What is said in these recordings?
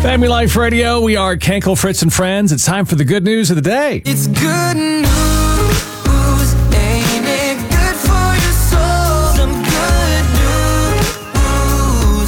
Family Life Radio, we are Kenkel, Fritz, and Friends. It's time for the good news of the day. It's good news, ain't it good for your soul? Some good news.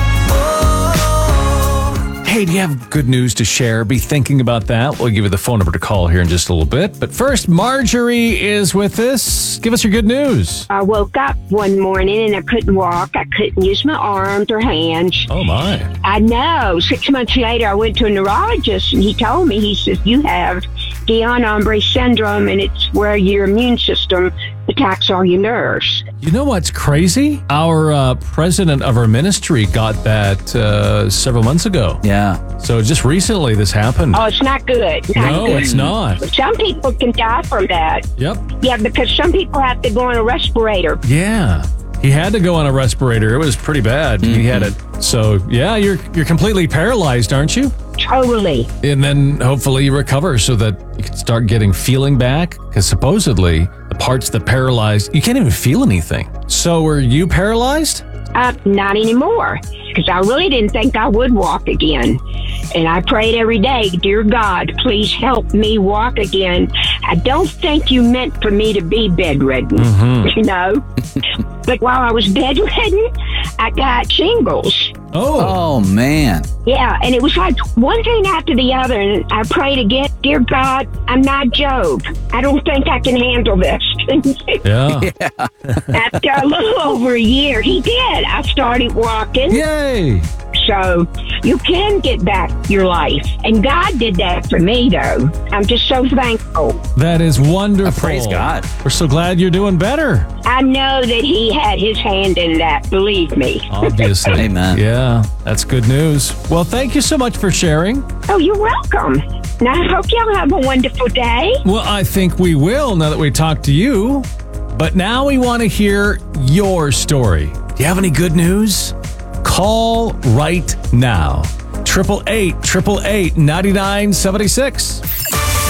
Oh. Hey, do you have good news to share? Be thinking about that. We'll give you the phone number to call here in just a little bit. But first, Marjorie is with us. Give us your good news. I woke up one morning and I couldn't walk. I couldn't use my arms or hands. Oh, my. I know. 6 months later, I went to a neurologist and he told me, he says, you have Guillain-Barré syndrome, and it's where your immune system attacks all your nerves. You know what's crazy? Our president of our ministry got that several months ago. Yeah. So just recently this happened. Oh, it's not good. No, it's not. Some people can die from that. Yep. Yeah, because some people have to go on a respirator. Yeah. He had to go on a respirator. It was pretty bad. He had it. So, yeah, you're completely paralyzed, aren't you? Totally. And then hopefully you recover so that you can start getting feeling back. Because supposedly the parts that paralyzed, you can't even feel anything. So were you paralyzed? Not anymore, because I really didn't think I would walk again. And I prayed every day, dear God, please help me walk again. I don't think you meant for me to be bedridden, you know. But while I was bedridden, I got shingles. Oh, man. Yeah, and it was like one thing after the other, and I prayed again, dear God, I'm not Job. I don't think I can handle this. yeah. After a little over a year, he did. I started walking. Yay. So you can get back your life. And God did that for me, though. I'm just so thankful. That is wonderful. Praise God. We're so glad you're doing better. I know that he had his hand in that, believe me. Obviously. Amen. Yeah, that's good news. Well, thank you so much for sharing. Oh, you're welcome. Now, I hope y'all have a wonderful day. Well, I think we will now that we talked to you. But now we want to hear your story. Do you have any good news? Call right now. 888-888-9976.